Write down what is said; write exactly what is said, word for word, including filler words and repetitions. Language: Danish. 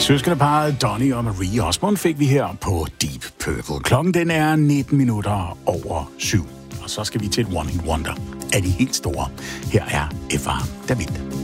Søskendeparret Donny og Marie Osborne fik vi her på Deep Purple. Klokken den er nitten minutter over syv. Og så skal vi til et one hit wonder af de helt store. Her er F R David.